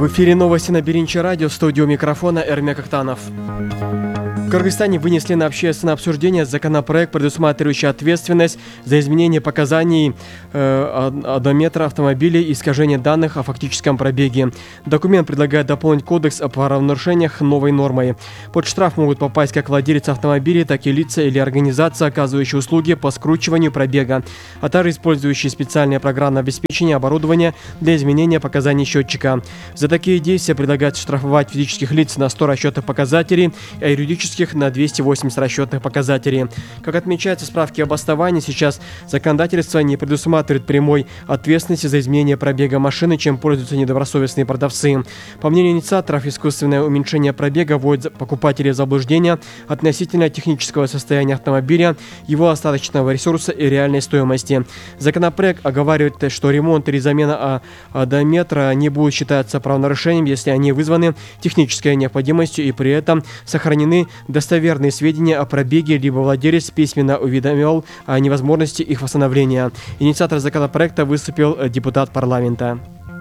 В эфире новости на Беринче радио, в студии у микрофона Эрмек Актанов. В Кыргызстане вынесли на общественное обсуждение законопроект, предусматривающий ответственность за изменение показаний одометра автомобилей и искажение данных о фактическом пробеге. Документ предлагает дополнить кодекс о правонарушениях новой нормой. Под штраф могут попасть как владелец автомобиля, так и лица или организации, оказывающие услуги по скручиванию пробега, а также использующие специальное программное обеспечение оборудования для изменения показаний счетчика. За такие действия предлагается штрафовать физических лиц на 100 расчетных показателей, а юридических на 280 расчетных показателей. Как отмечается в справке об основании, сейчас законодательство не предусматривает прямой ответственности за изменение пробега машины, чем пользуются недобросовестные продавцы. По мнению инициаторов, искусственное уменьшение пробега вводит покупателей в заблуждение относительно технического состояния автомобиля, его остаточного ресурса и реальной стоимости. Законопроект оговаривает, что ремонт или замена одометра не будут считаться правонарушением, если они вызваны технической необходимостью и при этом сохранены достоверные сведения о пробеге, либо владелец письменно уведомил о невозможности их восстановления. Инициатор законопроекта выступил депутат парламента.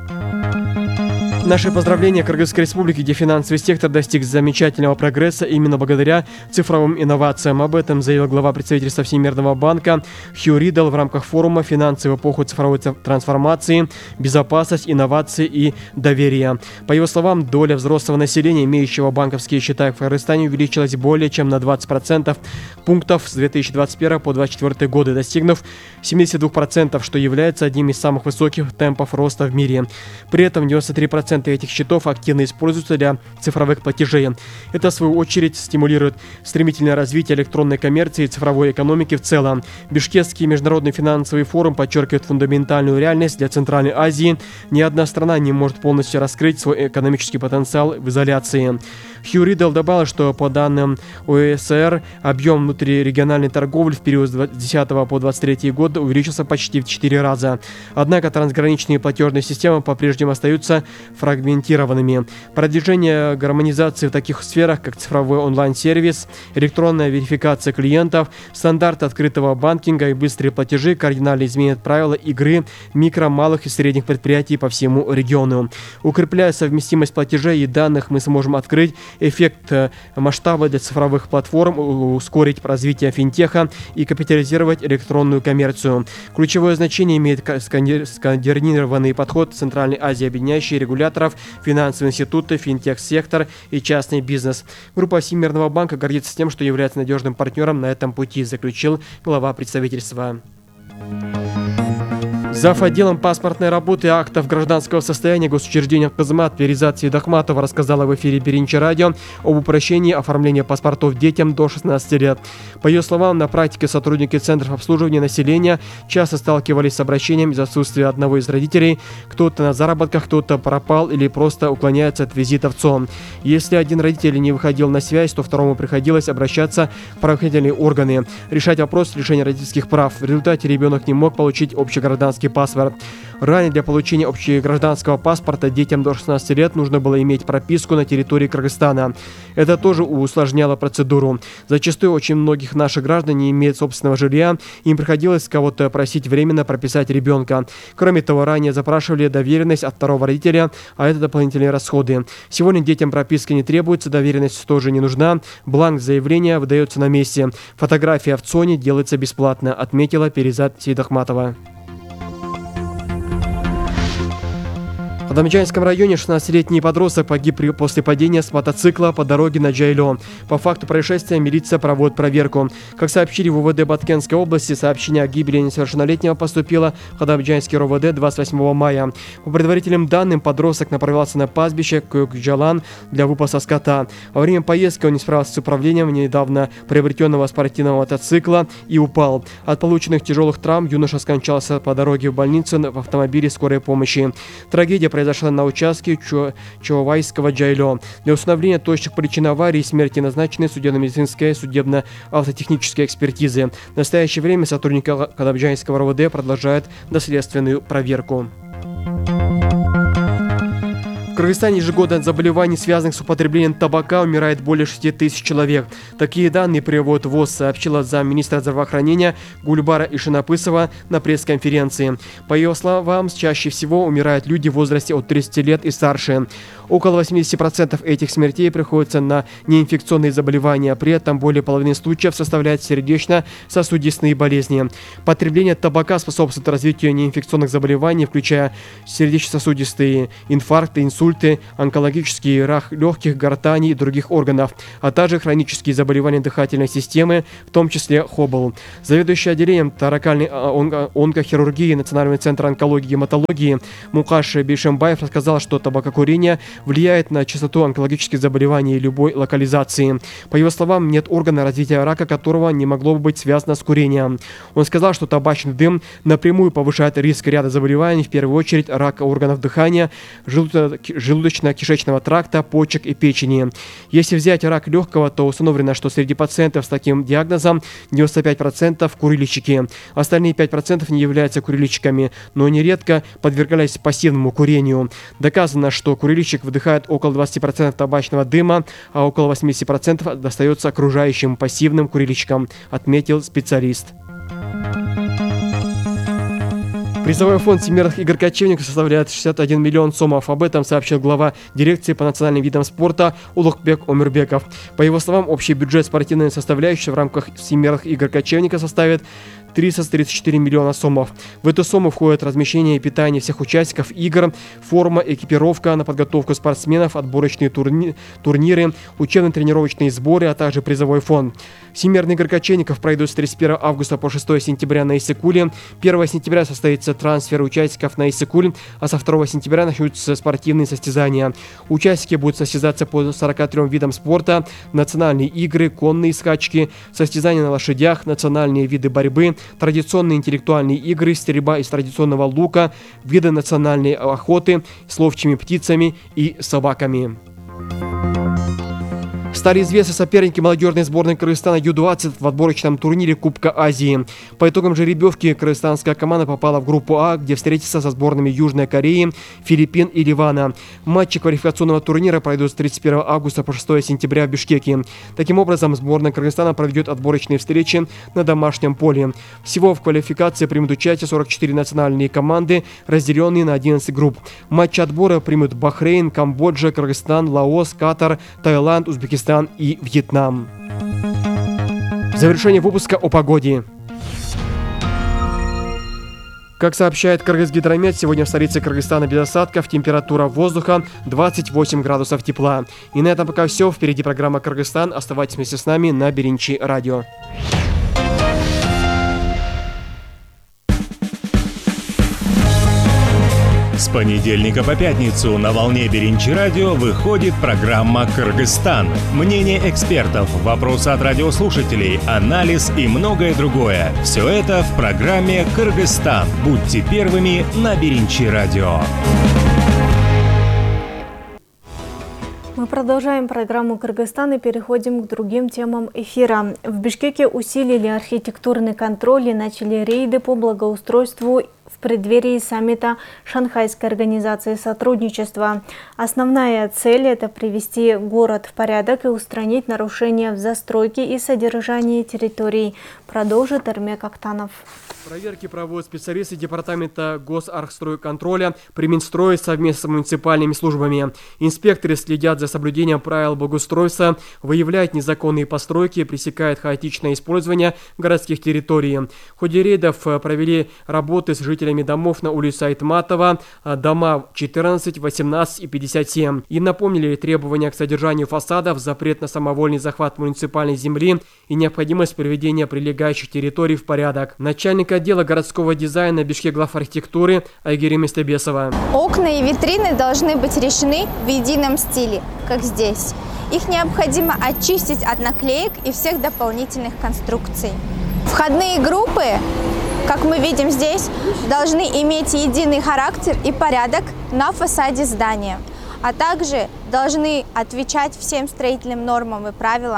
Наши поздравления Кыргызской Республике, где финансовый сектор достиг замечательного прогресса именно благодаря цифровым инновациям. Об этом заявил глава представительства Всемирного банка Хью Ридл в рамках форума «Финансы в эпоху цифровой трансформации, безопасность, инновации и доверие». По его словам, доля взрослого населения, имеющего банковские счета в Кыргызстане, увеличилась более чем на 20% пунктов с 2021 по 2024 годы, достигнув 72%, что является одним из самых высоких темпов роста в мире. При этом 93% этих счетов активно используются для цифровых платежей. Это, в свою очередь, стимулирует стремительное развитие электронной коммерции и цифровой экономики в целом. Бишкекский международный финансовый форум подчеркивает фундаментальную реальность для Центральной Азии. Ни одна страна не может полностью раскрыть свой экономический потенциал в изоляции. Хью Ридл добавил, что по данным ОСР объем внутрирегиональной торговли в период с 2010 по 2023 год увеличился почти в 4 раза. Однако трансграничные платежные системы по-прежнему остаются фрагментированными. Продвижение гармонизации в таких сферах, как цифровой онлайн-сервис, электронная верификация клиентов, стандарты открытого банкинга и быстрые платежи кардинально изменят правила игры микро, малых и средних предприятий по всему региону. Укрепляя совместимость платежей и данных, мы сможем открыть эффект масштаба для цифровых платформ, ускорить развитие финтеха и капитализировать электронную коммерцию. Ключевое значение имеет скоординированный подход Центральной Азии, объединяющий регуляторов, финансовые институты, финтех-сектор и частный бизнес. Группа Всемирного банка гордится тем, что является надежным партнером на этом пути, заключил глава представительства. Зав. Отделом паспортной работы и актов гражданского состояния госучреждения Кызмат Перизат Сейдахматова рассказала в эфире Беринче радио об упрощении оформления паспортов детям до 16 лет. По ее словам, на практике сотрудники центров обслуживания населения часто сталкивались с обращением из-за отсутствия одного из родителей. Кто-то на заработках, кто-то пропал или просто уклоняется от визита в ЦОН. Если один родитель не выходил на связь, то второму приходилось обращаться в правоохранительные органы, решать вопрос лишения родительских прав. В результате ребенок не мог получить общегражданский паспорт. Ранее для получения общегражданского паспорта детям до 16 лет нужно было иметь прописку на территории Кыргызстана. Это тоже усложняло процедуру. Зачастую очень многих наших граждан не имеют собственного жилья, им приходилось кого-то просить временно прописать ребенка. Кроме того, ранее запрашивали доверенность от второго родителя, а это дополнительные расходы. Сегодня детям прописка не требуется, доверенность тоже не нужна, бланк заявления выдается на месте. Фотография в ЦОНе делается бесплатно, отметила Перизат Сейдахматова. В Адамджанском районе 16-летний подросток погиб после падения с мотоцикла по дороге на Джайло. По факту происшествия милиция проводит проверку. Как сообщили в УВД Баткенской области, сообщение о гибели несовершеннолетнего поступило в Адамджанский РОВД 28 мая. По предварительным данным, подросток направлялся на пастбище Кюкджалан для выпаса скота. Во время поездки он не справился с управлением недавно приобретенного спортивного мотоцикла и упал. От полученных тяжелых травм юноша скончался по дороге в больницу в автомобиле скорой помощи. Трагедия произошла на участке Чувайского Джайло. Для установления точных причин аварии и смерти назначены судебно-медицинская и судебно-автотехническая экспертизы. В настоящее время сотрудники Адамджанского РОВД продолжают доследственную проверку. В Кыргызстане ежегодно от заболеваний, связанных с употреблением табака, умирает более 6 тысяч человек. Такие данные приводит ВОЗ, сообщила замминистра здравоохранения Гульбара Ишинапысова на пресс-конференции. По ее словам, чаще всего умирают люди в возрасте от 30 лет и старше. Около 80% этих смертей приходится на неинфекционные заболевания. При этом более половины случаев составляют сердечно-сосудистые болезни. Потребление табака способствует развитию неинфекционных заболеваний, включая сердечно-сосудистые инфаркты, инсульты, онкологический рак легких, гортани и других органов, а также хронические заболевания дыхательной системы, в том числе ХОБЛ. Заведующий отделением торакальной онкохирургии Национального центра онкологии и гематологии Мукаш Бишембаев рассказал, что табакокурение влияет на частоту онкологических заболеваний любой локализации. По его словам, нет органа развития рака, которого не могло бы быть связано с курением. Он сказал, что табачный дым напрямую повышает риск ряда заболеваний, в первую очередь рака органов дыхания, желудочно-кишечного тракта, почек и печени. Если взять рак легкого, то установлено, что среди пациентов с таким диагнозом 95% курильщики. Остальные 5% не являются курильщиками, но нередко подвергались пассивному курению. Доказано, что курильщик вдыхает около 20% табачного дыма, а около 80% достается окружающим пассивным курильщикам, отметил специалист. Призовой фонд Всемирных игр кочевников составляет 61 миллион сомов. Об этом сообщил глава дирекции по национальным видам спорта Улукбек Омирбеков. По его словам, общий бюджет спортивной составляющей в рамках Всемирных игр кочевников составит 334 миллиона сомов. В эту сумму входит размещение и питание всех участников игр, форма, экипировка на подготовку спортсменов, отборочные турниры, учебно-тренировочные сборы, а также призовой фонд. Всемирные игры кочевников пройдут с 31 августа по 6 сентября на Иссык-Куле. 1 сентября состоится трансфер участников на Иссык-Куль, а со 2 сентября начнутся спортивные состязания. Участники будут состязаться по 43 видам спорта: национальные игры, конные скачки, состязания на лошадях, национальные виды борьбы, традиционные интеллектуальные игры, стрельба из традиционного лука, виды национальной охоты с ловчими птицами и собаками. Стали известны соперники молодежной сборной Кыргызстана Ю-20 в отборочном турнире Кубка Азии. По итогам жеребьевки кыргызстанская команда попала в группу А, где встретится со сборными Южной Кореи, Филиппин и Ливана. Матчи квалификационного турнира пройдут с 31 августа по 6 сентября в Бишкеке. Таким образом, сборная Кыргызстана проведет отборочные встречи на домашнем поле. Всего в квалификации примут участие 44 национальные команды, разделенные на 11 групп. Матчи отбора примут Бахрейн, Камбоджа, Кыргызстан, Лаос, Катар, Таиланд, Узбекистан и Вьетнам. В завершение выпуска о погоде. Как сообщает Кыргызгидромет, сегодня в столице Кыргызстана без осадков, температура воздуха 28 градусов тепла. И на этом пока все. Впереди программа «Кыргызстан». Оставайтесь вместе с нами на Беренчи радио. С понедельника по пятницу на волне Беренчи радио выходит программа «Кыргызстан». Мнение экспертов, вопросы от радиослушателей, анализ и многое другое. Все это в программе «Кыргызстан». Будьте первыми на Беренчи радио. Мы продолжаем программу «Кыргызстан» и переходим к другим темам эфира. В Бишкеке усилили архитектурный контроль и начали рейды по благоустройству в преддверии саммита Шанхайской организации сотрудничества. Основная цель – это привести город в порядок и устранить нарушения в застройке и содержании территорий, продолжит Эрмек Актанов. Проверки проводят специалисты департамента госархстройконтроля при Минстрое совместно с муниципальными службами. Инспекторы следят за соблюдением правил благоустройства, выявляют незаконные постройки, пресекают хаотичное использование городских территорий. В ходе рейдов провели работы с жителями домов на улице Айтматова, дома 14, 18 и 57. И напомнили требования к содержанию фасадов, запрет на самовольный захват муниципальной земли и необходимость приведения прилегающих территорий в порядок. Начальник отдела городского дизайна Бишкек-главархитектуры Айгерим Местебесова. Окна и витрины должны быть решены в едином стиле, как здесь. Их необходимо очистить от наклеек и всех дополнительных конструкций. Входные группы, как мы видим здесь, должны иметь единый характер и порядок на фасаде здания, а также должны отвечать всем строительным нормам и правилам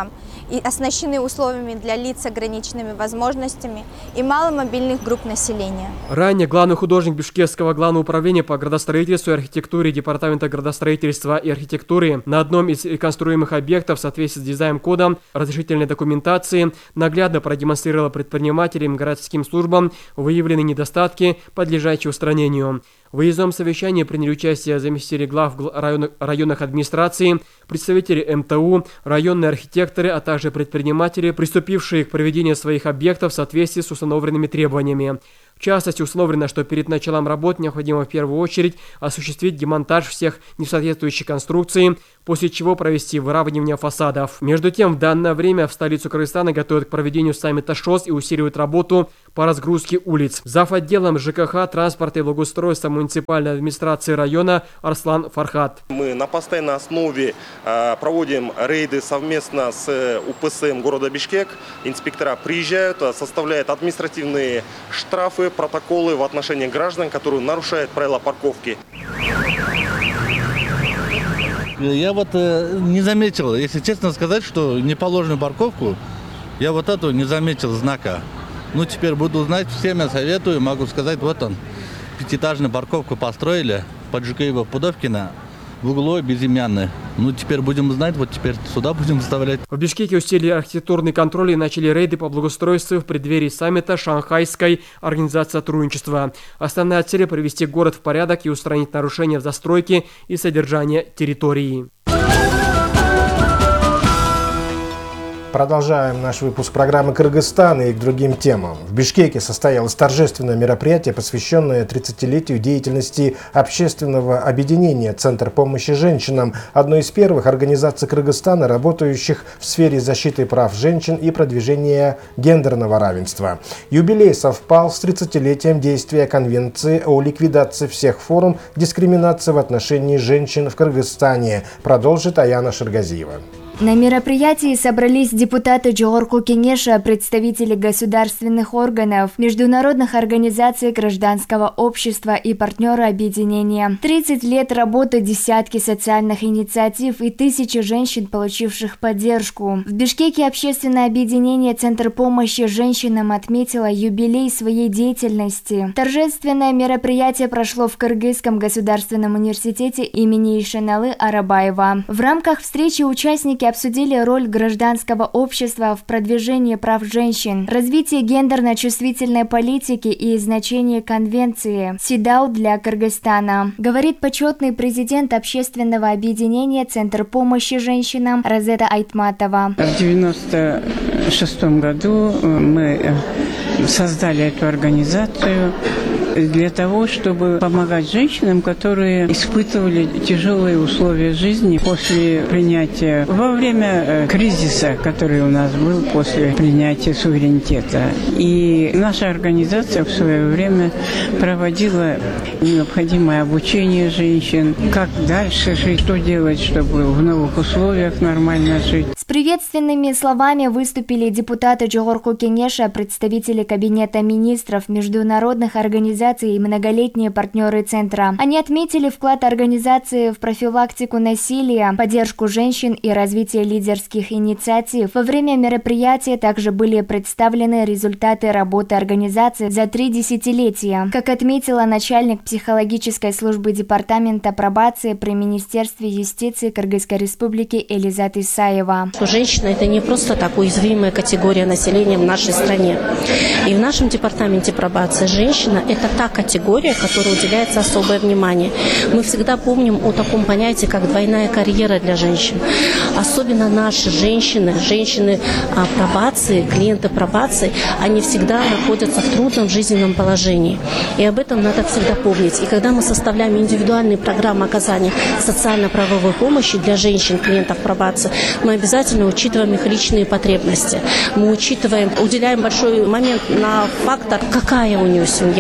и оснащены условиями для лиц с ограниченными возможностями и маломобильных групп населения. Ранее главный художник Бишкекского главного управления по градостроительству и архитектуре Департамента градостроительства и архитектуры на одном из реконструируемых объектов в соответствии с дизайн-кодом разрешительной документации наглядно продемонстрировала предпринимателям и городским службам выявленные недостатки, подлежащие устранению. В выездном совещании приняли участие заместители глав районных администраций, представители МТУ, районные архитекторы, а также предприниматели, приступившие к проведению своих объектов в соответствии с установленными требованиями. В частности, установлено, что перед началом работ необходимо в первую очередь осуществить демонтаж всех несоответствующих конструкций, после чего провести выравнивание фасадов. Между тем, в данное время в столицу Кыргызстана готовят к проведению саммита ШОС и усиливают работу по разгрузке улиц. Зав. Отделом ЖКХ, транспорта и благоустройства муниципальной администрации района Арслан Фархат. Мы на постоянной основе проводим рейды совместно с УПСМ города Бишкек. Инспектора приезжают, составляют административные штрафы, протоколы в отношении граждан, которые нарушают правила парковки. Я не заметил, если честно сказать, что неположенную парковку, я эту не заметил знака. Теперь буду знать, всем я советую, могу сказать, он, пятиэтажную парковку построили под Жукеева-Пудовкина, в углу безымянный. Теперь будем знать, теперь сюда будем вставлять. В Бишкеке усилили архитектурный контроль и начали рейды по благоустройству в преддверии саммита Шанхайской организации сотрудничества. Основная цель – привести город в порядок и устранить нарушения в застройке и содержании территории. Продолжаем наш выпуск программы «Кыргызстан» и к другим темам. В Бишкеке состоялось торжественное мероприятие, посвященное 30-летию деятельности общественного объединения «Центр помощи женщинам», одной из первых организаций Кыргызстана, работающих в сфере защиты прав женщин и продвижения гендерного равенства. Юбилей совпал с 30-летием действия Конвенции о ликвидации всех форм дискриминации в отношении женщин в Кыргызстане, продолжит Аяна Шергазиева. На мероприятии собрались депутаты Джогорку Кеңеша, представители государственных органов, международных организаций гражданского общества и партнеры объединения. 30 лет работы, десятки социальных инициатив и тысячи женщин, получивших поддержку. В Бишкеке общественное объединение «Центр помощи женщинам» отметило юбилей своей деятельности. Торжественное мероприятие прошло в Кыргызском государственном университете имени Ишеналы Арабаева. В рамках встречи участники обсудили роль гражданского общества в продвижении прав женщин, развитие гендерно-чувствительной политики и значение конвенции СИДАУ для Кыргызстана, говорит почетный президент общественного объединения «Центр помощи женщинам» Розета Айтматова. В 1996 году мы создали эту организацию для того, чтобы помогать женщинам, которые испытывали тяжелые условия жизни после принятия, во время кризиса, который у нас был после принятия суверенитета. И наша организация в свое время проводила необходимое обучение женщин, как дальше жить, что делать, чтобы в новых условиях нормально жить. С приветственными словами выступили депутаты Джогорку Кеңеша, представители Кабинета министров, международных организаций и многолетние партнеры Центра. Они отметили вклад организации в профилактику насилия, поддержку женщин и развитие лидерских инициатив. Во время мероприятия также были представлены результаты работы организации за 3 десятилетия. Как отметила начальник психологической службы департамента пробации при Министерстве юстиции Кыргызской республики Элизат Исаева. Женщина – это не просто так уязвимая категория населения в нашей стране. И в нашем департаменте пробации женщина – это та категория, которой уделяется особое внимание. Мы всегда помним о таком понятии, как двойная карьера для женщин. Особенно наши женщины пробации, клиенты пробации, они всегда находятся в трудном жизненном положении. И об этом надо всегда помнить. И когда мы составляем индивидуальные программы оказания социально-правовой помощи для женщин, клиентов пробации, мы обязательно учитываем их личные потребности. Мы уделяем большой момент на фактор, какая у нее семья,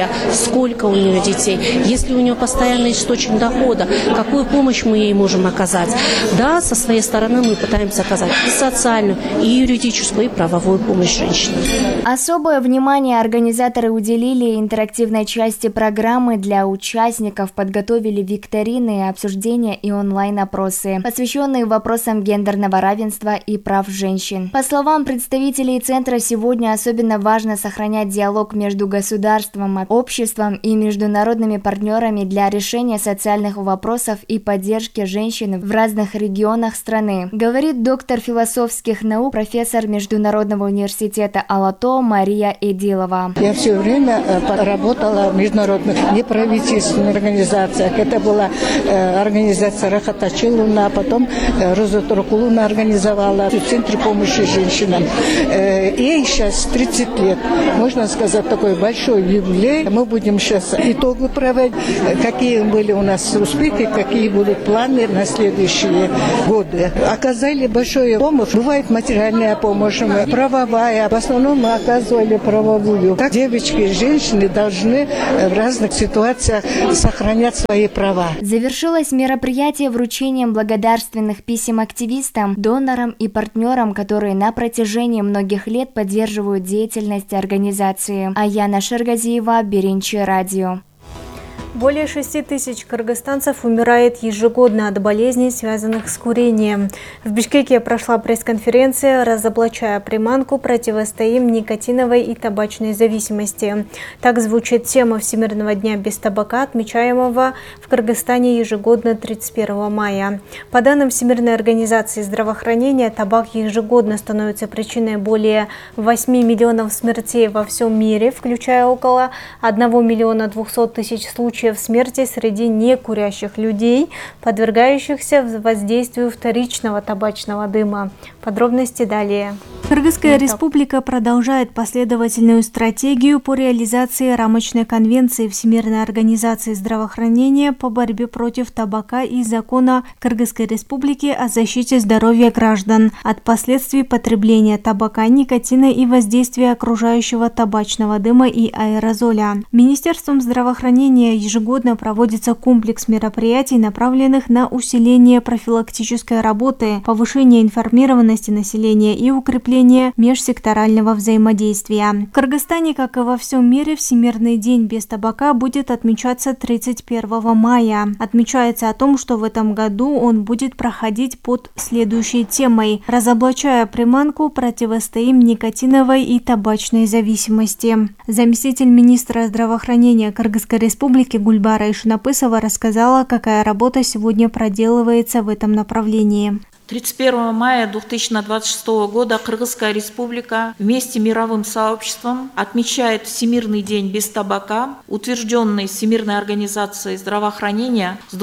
сколько у нее детей, есть ли у нее постоянный источник дохода, какую помощь мы ей можем оказать. Да, со своей стороны мы пытаемся оказать и социальную, и юридическую, и правовую помощь женщинам. Особое внимание организаторы уделили интерактивной части программы. Для участников подготовили викторины, обсуждения и онлайн-опросы, посвященные вопросам гендерного равенства и прав женщин. По словам представителей Центра, сегодня особенно важно сохранять диалог между государством, обществом и международными партнерами для решения социальных вопросов и поддержки женщин в разных регионах страны, говорит доктор философских наук, профессор Международного университета Алато Мария Эдилова. Я все время работала в международных неправительственных организациях. Это была организация Рахат Ачиловна, а потом Роза Туркуловна организовала в Центре помощи женщинам. Ей сейчас 30 лет. Можно сказать, такой большой юбилей. Мы будем сейчас итоги проводить, какие были у нас успехи, какие будут планы на следующие годы. Оказали большую помощь. Бывает материальная помощь, правовая. В основном мы оказывали правовую. Так девочки и женщины должны в разных ситуациях сохранять свои права. Завершилось мероприятие вручением благодарственных писем активистам, донорам и партнерам, которые на протяжении многих лет поддерживают деятельность организации. Аяна Шергазиева, Беренчи радио. Более 6 тысяч кыргызстанцев умирает ежегодно от болезней, связанных с курением. В Бишкеке прошла пресс-конференция «Разоблачая приманку, противостоим никотиновой и табачной зависимости». Так звучит тема Всемирного дня без табака, отмечаемого в Кыргызстане ежегодно 31 мая. По данным Всемирной организации здравоохранения, табак ежегодно становится причиной более 8 миллионов смертей во всем мире, включая около 1 миллиона 200 тысяч случаев смерти среди некурящих людей, подвергающихся воздействию вторичного табачного дыма. Подробности далее. Кыргызская республика продолжает последовательную стратегию по реализации рамочной конвенции Всемирной организации здравоохранения по борьбе против табака и закона Кыргызской республики о защите здоровья граждан от последствий потребления табака, никотина и воздействия окружающего табачного дыма и аэрозоля. Министерством здравоохранения ежегодно проводится комплекс мероприятий, направленных на усиление профилактической работы, повышение информированности населения и укрепление межсекторального взаимодействия. В Кыргызстане, как и во всем мире, Всемирный день без табака будет отмечаться 31 мая. Отмечается о том, что в этом году он будет проходить под следующей темой: «Разоблачая приманку, противостоим никотиновой и табачной зависимости». Заместитель министра здравоохранения Кыргызской республики Гульбара Ишнапысова рассказала, какая работа сегодня проделывается в этом направлении. 31 мая 2026 года Кыргызская республика вместе с мировым сообществом отмечает Всемирный день без табака, утвержденный Всемирной организацией здравоохранения с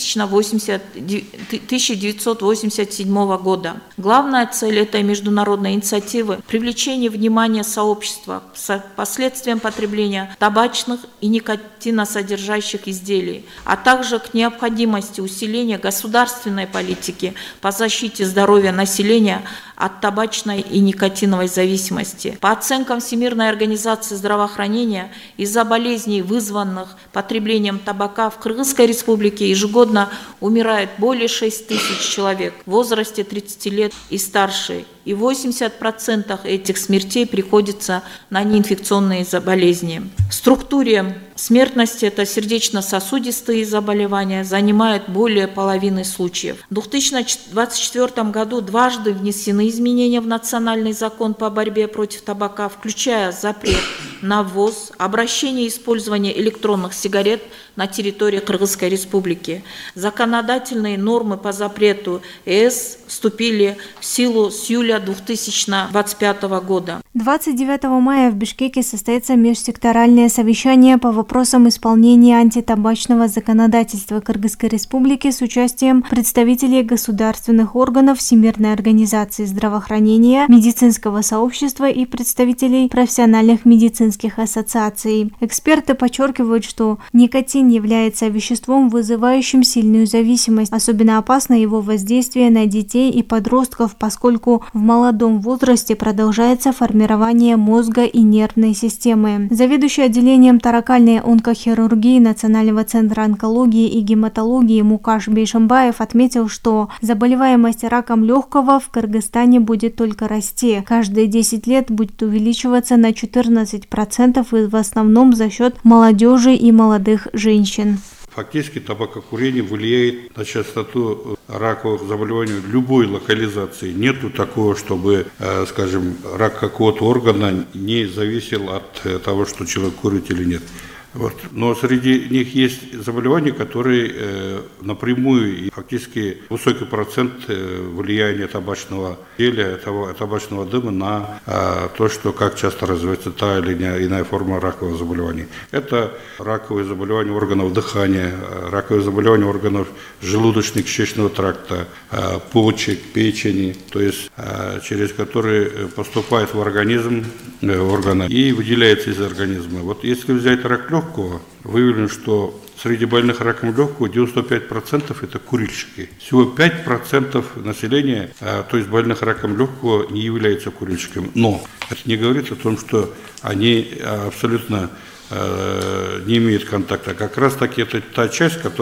1987 года. Главная цель этой международной инициативы – привлечение внимания сообщества к последствиям потребления табачных и никотиносодержащих изделий, а также к необходимости усиления государственной политики по защите здоровья населения от табачной и никотиновой зависимости. По оценкам Всемирной организации здравоохранения, из-за болезней, вызванных потреблением табака, в Кыргызской республике ежегодно умирает более 6 тысяч человек в возрасте 30 лет и старше, и 80% этих смертей приходится на неинфекционные болезни. В структуре смертности это сердечно-сосудистые заболевания занимают более половины случаев. В 2024 году дважды внесены изменения в национальный закон по борьбе против табака, включая запрет на ввоз, обращение и использование электронных сигарет на территории Кыргызской республики. Законодательные нормы по запрету ЕС вступили в силу с июля 2025 года. 29 мая в Бишкеке состоится межсекторальное совещание по вопросам исполнения антитабачного законодательства Кыргызской республики с участием представителей государственных органов, Всемирной организации здравоохранения, медицинского сообщества и представителей профессиональных медицинских ассоциаций. Эксперты подчеркивают, что никотин является веществом, вызывающим сильную зависимость. Особенно опасно его воздействие на детей и подростков, поскольку в молодом возрасте продолжается формирование формирования мозга и нервной системы. Заведующий отделением торакальной онкохирургии Национального центра онкологии и гематологии Мукаш Бейшамбаев отметил, что заболеваемость раком легкого в Кыргызстане будет только расти. Каждые 10 лет будет увеличиваться на 14% и в основном за счет молодежи и молодых женщин. Фактически табакокурение влияет на частоту раковых заболеваний любой локализации. Нету такого, чтобы, скажем, рак какого-то органа не зависел от того, что человек курит или нет. Вот. Но среди них есть заболевания, которые напрямую и фактически высокий процент влияния табачного изделия, табачного дыма на то, что как часто развивается та или иная форма ракового заболевания. Это раковые заболевания органов дыхания, раковые заболевания органов желудочно-кишечного тракта, почек, печени, то есть через которые поступает в организм органа и выделяется из организма. Вот если взять рак легкого, выявлено, что среди больных раком легкого 95% это курильщики. Всего 5% населения, то есть больных раком легкого, не являются курильщиками. Но это не говорит о том, что они абсолютно не имеют контакта. Как раз таки это та часть, которая